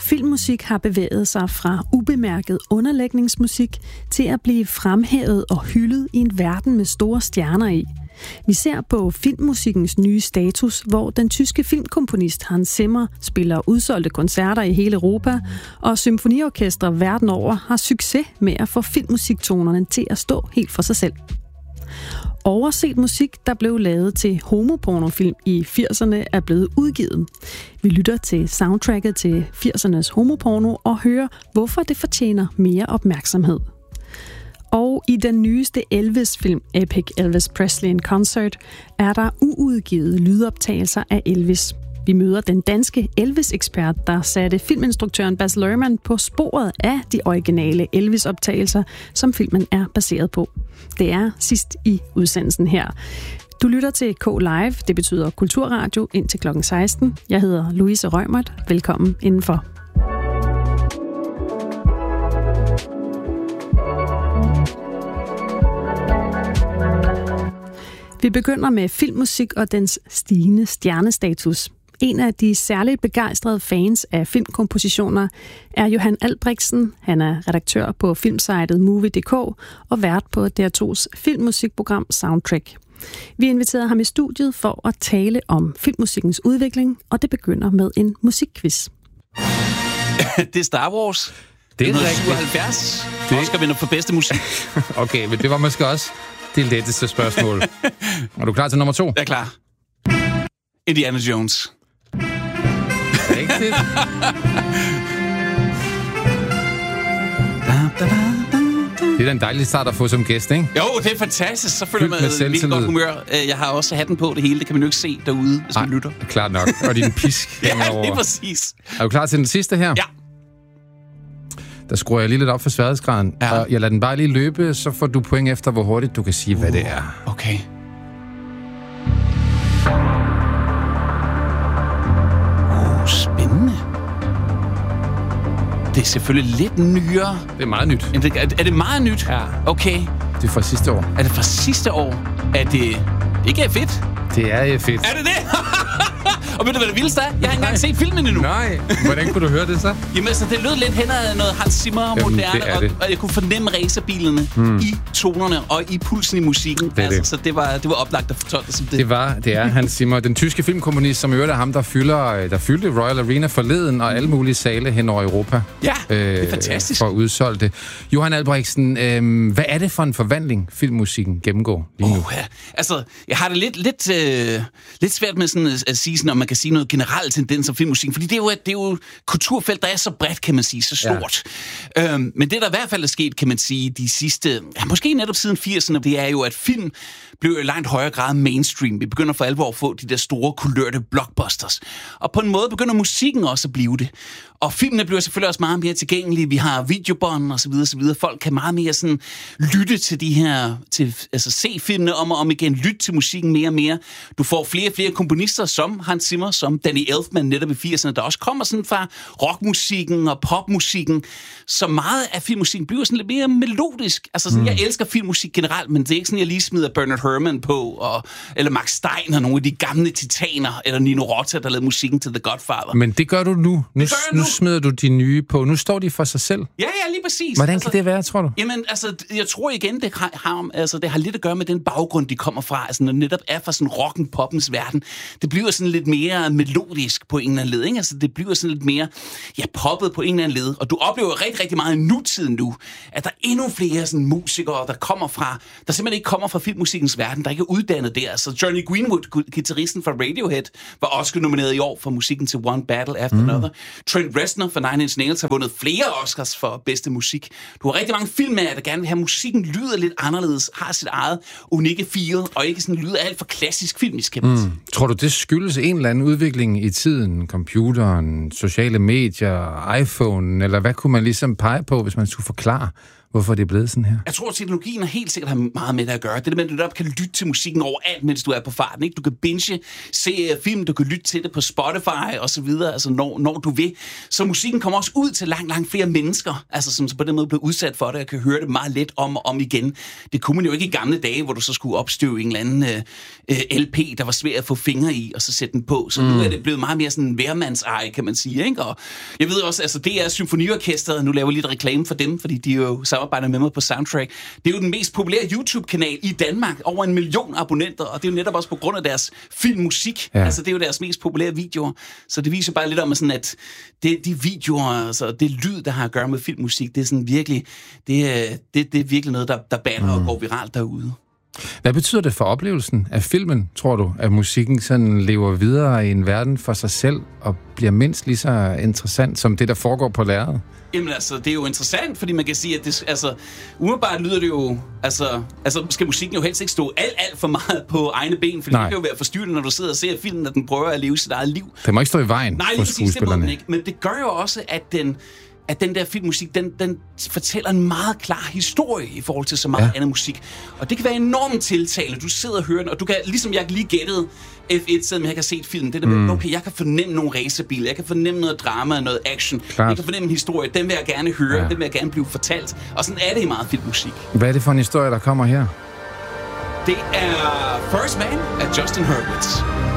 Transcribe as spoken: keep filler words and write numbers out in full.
filmmusik har bevæget sig fra ubemærket underlægningsmusik til at blive fremhævet og hyldet i en verden med store stjerner i. Vi ser på filmmusikkens nye status, hvor den tyske filmkomponist Hans Zimmer spiller udsolgte koncerter i hele Europa, og symfoniorkestre verden over har succes med at få filmmusiktonerne til at stå helt for sig selv. Overset musik, der blev lavet til homopornofilm i firserne, er blevet udgivet. Vi lytter til soundtracket til firsernes homoporno og hører, hvorfor det fortjener mere opmærksomhed. Og i den nyeste Elvis-film, Epic Elvis Presley in Concert, er der uudgivet lydoptagelser af Elvis. Vi møder den danske Elvis-ekspert, der satte filminstruktøren Baz Luhrmann på sporet af de originale Elvis-optagelser, som filmen er baseret på. Det er sidst i udsendelsen her. Du lytter til K Live, det betyder Kulturradio, indtil klokken seksten. Jeg hedder Louise Rømert. Velkommen indenfor. Vi begynder med filmmusik og dens stigende stjernestatus. En af de særligt begejstrede fans af filmkompositioner er Johan Albrechtsen. Han er redaktør på filmsitet Movie punktum d k og vært på D R to's filmmusikprogram Soundtrack. Vi inviterede ham i studiet for at tale om filmmusikkens udvikling, og det begynder med en musikquiz. Det er Star Wars. Det er nitten syvoghalvfjerds. Det Oscar vinder for bedste musik. Okay, men det var måske også det letteste spørgsmål. Er du klar til nummer to? Jeg er klar. Indiana Jones. Rigtigt. Det er da en dejlig start at få som gæst, ikke? Jo, det er fantastisk. Så føler man med virkelig godt humør. Jeg har også hatten på det hele. Det kan man jo ikke se derude, hvis man lytter. Klart nok. Og din pisk. Ja, det er præcis. Er du klar til den sidste her? Ja. Der skruer jeg lige lidt op for sværhedsgraden. Ja. Og jeg lader den bare lige løbe, så får du point efter, hvor hurtigt du kan sige, uh, hvad det er. Okay. Uh, spændende. Det er selvfølgelig lidt nyere. Det er meget nyt. Er det, er det meget nyt? Ja. Okay. Det er fra sidste år. Er det fra sidste år? Er det ikke er fedt? Det er fedt. Er det det? Og ved du, hvad det vildeste er? Jeg har ikke engang set filmen endnu. Nej. Hvordan kunne du høre det så? Jamen, altså, det lød lidt hen ad noget Hans Zimmer moderne, og, og jeg kunne fornemme racerbilerne hmm. i tonerne og i pulsen i musikken. Det altså, det. Så det var, det var oplagt at fortolke det som det. Det var, det er Hans Zimmer, den tyske filmkomponist, som i øvrigt er ham, der fylder, der fyldte Royal Arena forleden og alle mulige sale hen over Europa. Ja, øh, det er fantastisk. For udsolgte. Johan Albrechtsen, øh, hvad er det for en forvandling, filmmusikken gennemgår lige nu? Oh, ja. Altså, jeg har det lidt, lidt, øh, lidt svært med sådan at, at sige, sådan, om man kan sige noget generelt tendens om filmmusikken, fordi det er jo det er jo et kulturfelt, der er så bredt, kan man sige, så stort. Ja. Øhm, men det, der i hvert fald er sket, kan man sige, de sidste, ja, måske netop siden firserne, det er jo, at film blev i langt højere grad mainstream. Vi begynder for alvor at få de der store, kulørte blockbusters. Og på en måde begynder musikken også at blive det. Og filmene bliver selvfølgelig også meget mere tilgængelige. Vi har videobånd og så videre, så videre. Folk kan meget mere sådan lytte til de her, til, altså se filmene om og om igen, lytte til musikken mere og mere. Du får flere og flere komponister, som Hans Zimmer, som Danny Elfman netop i firserne, der også kommer sådan fra rockmusikken og popmusikken. Så meget af filmmusikken bliver sådan lidt mere melodisk. Altså sådan, mm. jeg elsker filmmusik generelt, men det er ikke sådan, jeg lige smider Bernard Herrmann på, og, eller Max Stein og nogle af de gamle titaner, eller Nino Rota, der lavede musikken til The Godfather. Men det gør du nu. Nu, det nu. nu smider du de nye på. Nu står de for sig selv. Ja, ja, lige præcis. Hvordan altså, kan det være, tror du? Jamen, altså, jeg tror igen, det har, har, altså, det har lidt at gøre med den baggrund, de kommer fra. Altså, når netop er fra sådan rocken, poppens verden. Det bliver sådan lidt mere melodisk på en eller anden led, ikke? Altså, det bliver sådan lidt mere, ja, poppet på en eller anden led. Og du oplever rigtig, rigtig meget i nutiden nu, at der er endnu flere sådan musikere, der kommer fra, der simpelthen ikke kommer fra filmmusikkens verden, der ikke er uddannet der. Så Johnny Greenwood, guitaristen fra Radiohead, var også nomineret i år for musikken til One Battle After mm. Another. Trent Reznor fra Nine Inch Nails har vundet flere Oscars for bedste musik. Du har rigtig mange filmmager, der gerne vil have musikken lyder lidt anderledes, har sit eget unikke feel, og ikke sådan lyder alt for klassisk filmisk, kan man sige. Mm. Tror du, det skyldes en eller anden udvikling i tiden? Computeren, sociale medier, iPhone, eller hvad kunne man ligesom pege på, hvis man skulle forklare, hvorfor det er blevet sådan her? Jeg tror, at teknologien er helt sikkert har meget med det at gøre. Det er det med, at du netop kan lytte til musikken overalt, mens du er på farten. Ikke? Du kan binge, se film, du kan lytte til det på Spotify og så videre, altså når, når du vil. Så musikken kommer også ud til langt, langt flere mennesker, altså som så på den måde bliver udsat for det, og kan høre det meget let om og om igen. Det kunne man jo ikke i gamle dage, hvor du så skulle opstøve en eller anden øh, L P, der var svær at få fingre i, og så sætte den på. Så mm. nu er det blevet meget mere sådan en værmandseje, kan man sige. Ikke? Og jeg ved også, altså det er Symfoniorkestret, nu laver jeg lidt reklame for dem, fordi de jo samarbejder med mig på Soundtrack. Det er jo den mest populære YouTube-kanal i Danmark, over en million abonnenter, og det er jo netop også på grund af deres filmmusik. Ja. Altså det er jo deres mest populære videoer. Så det viser bare lidt om, sådan, at det, de videoer, altså det lyd, der har at gøre med filmmusik, det er sådan virkelig, det er, det, det er virkelig noget, der, der batter mm. og går viralt derude. Hvad betyder det for oplevelsen af filmen, tror du, at musikken sådan lever videre i en verden for sig selv og bliver mindst lige så interessant som det, der foregår på lærredet? Jamen altså, det er jo interessant, fordi man kan sige, at det, altså, umiddelbart lyder det jo, altså, altså skal musikken jo helst ikke stå alt, alt for meget på egne ben, for det kan jo være forstyrrende, når du sidder og ser filmen, at den prøver at leve sit eget liv. Det må ikke stå i vejen Nej, for skuespillerne. Nej, ikke, men det gør jo også, at den, at den der filmmusik, den, den fortæller en meget klar historie i forhold til så meget ja. andet musik. Og det kan være enormt tiltalende. Du sidder og hører den, og du kan, ligesom jeg lige gættede F et, selvom jeg ikke har set filmen, det der med, mm. okay, jeg kan fornemme nogle racerbiler, jeg kan fornemme noget drama, noget action, Klart. jeg kan fornemme en historie, den vil jeg gerne høre, ja. den vil jeg gerne blive fortalt. Og sådan er det i meget filmmusik. Hvad er det for en historie, der kommer her? Det er First Man af Justin Hurwitz.